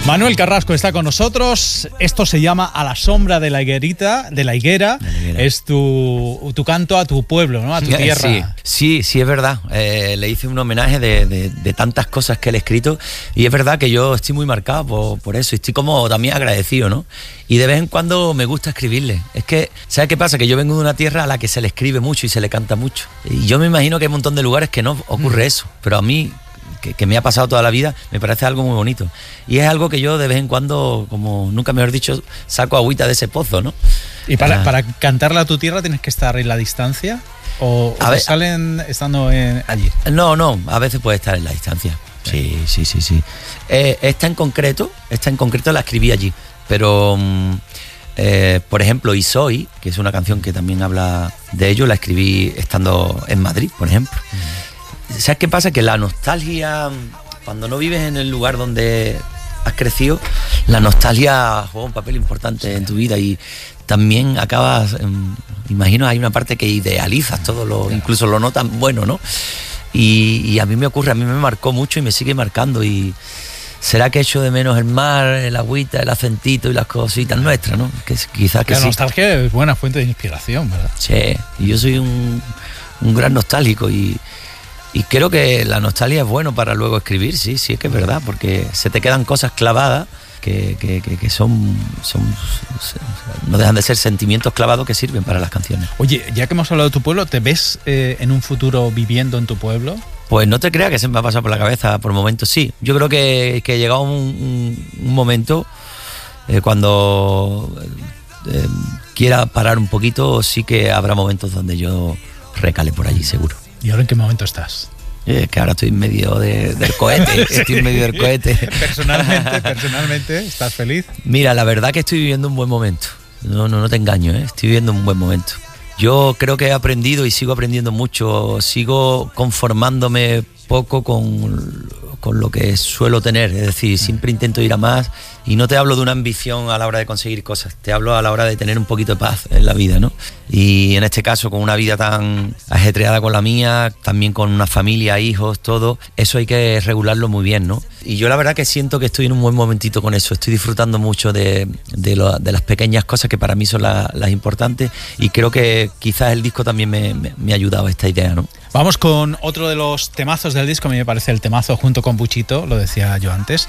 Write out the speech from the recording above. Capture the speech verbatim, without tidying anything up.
Manuel Carrasco está con nosotros. Esto se llama A la sombra de la higuerita, de la higuera. De la higuera. Es tu, tu canto a tu pueblo, ¿no? A tu tierra. Sí, sí, sí, es verdad. Eh, le hice un homenaje de, de, de tantas cosas que él ha escrito y es verdad que yo estoy muy marcado por, por eso. Estoy como también agradecido, ¿no? Y de vez en cuando me gusta escribirle. Es que, ¿sabes qué pasa? Que yo vengo de una tierra a la que se le escribe mucho y se le canta mucho. Y yo me imagino que hay un montón de lugares que no ocurre mm. eso. Pero a mí, que, que me ha pasado toda la vida, me parece algo muy bonito. Y es algo que yo de vez en cuando, como nunca mejor dicho, saco agüita de ese pozo, ¿no? ¿Y para, ah. para cantarla a tu tierra tienes que estar en la distancia? ¿O, o ver, salen estando en, allí? No, no, a veces puede estar en la distancia. Sí, sí, sí, sí. Eh, esta en concreto, esta en concreto la escribí allí. Pero, eh, por ejemplo, Y Soy, que es una canción que también habla de ello, la escribí estando en Madrid, por ejemplo. Mm. ¿Sabes qué pasa? Que la nostalgia, cuando no vives en el lugar donde has crecido, la nostalgia juega un papel importante sí. en tu vida y también acabas, eh, imagino, hay una parte que idealizas todo, lo, claro. incluso lo no tan bueno, ¿no? Y, y a mí me ocurre, a mí me marcó mucho y me sigue marcando y será que echo de menos el mar, el agüita, el acentito y las cositas nuestras, ¿no? Que quizás que la sí. nostalgia es buena fuente de inspiración, ¿verdad? Sí, y yo soy un, un gran nostálgico y, y creo que la nostalgia es bueno para luego escribir, sí, sí, es que es verdad, porque se te quedan cosas clavadas que, que, que, que son, son, no dejan de ser sentimientos clavados que sirven para las canciones. Oye, ya que hemos hablado de tu pueblo, ¿te ves eh, en un futuro viviendo en tu pueblo? Pues no te creas que se me ha pasado por la cabeza por momentos, sí. Yo creo que, que llegado un, un, un momento eh, cuando eh, quiera parar un poquito, sí que habrá momentos donde yo recale por allí, seguro. ¿Y ahora en qué momento estás? Es que ahora estoy en medio de, del cohete, sí. estoy en medio del cohete. Personalmente, personalmente, ¿estás feliz? Mira, la verdad que estoy viviendo un buen momento. No, no, no te engaño, ¿eh? Estoy viviendo un buen momento. Yo creo que he aprendido y sigo aprendiendo mucho, sigo conformándome poco con, con lo que suelo tener, es decir, siempre intento ir a más y no te hablo de una ambición a la hora de conseguir cosas, te hablo a la hora de tener un poquito de paz en la vida, ¿no? Y en este caso, con una vida tan ajetreada con la mía, también con una familia, hijos, todo, eso hay que regularlo muy bien, ¿no? Y yo la verdad que siento que estoy en un buen momentito con eso, estoy disfrutando mucho de, de, lo, de las pequeñas cosas que para mí son la, las importantes y creo que quizás el disco también me, me, me ha ayudado a esta idea, ¿no? Vamos con otro de los temazos del disco, a mí me parece el temazo junto con Buchito, lo decía yo antes.